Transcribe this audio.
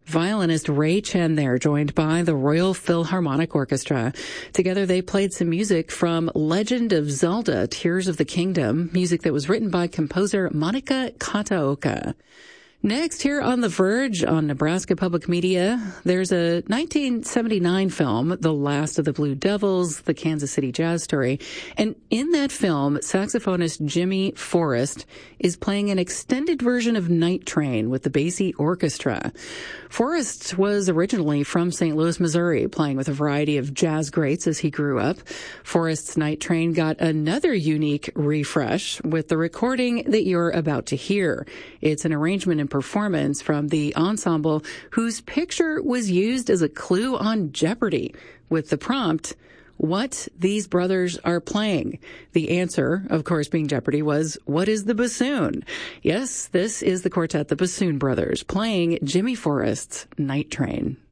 Violinist Ray Chen there, joined by the Royal Philharmonic Orchestra. Together they played some music from Legend of Zelda, Tears of the Kingdom, music that was written by composer Monika Kataoka. Next, here on The Verge on Nebraska Public Media, there's a 1979 film, The Last of the Blue Devils, the Kansas City Jazz Story. And in that film, saxophonist Jimmy Forrest is playing an extended version of Night Train with the Basie Orchestra. Forrest was originally from St. Louis, Missouri, playing with a variety of jazz greats as he grew up. Forrest's Night Train got another unique refresh with the recording that you're about to hear. It's an arrangement and performance from the ensemble whose picture was used as a clue on Jeopardy with the prompt, what these brothers are playing. The answer, of course, being Jeopardy, was, what is the bassoon? Yes, this is the quartet, the Bassoon Brothers, playing Jimmy Forrest's Night Train.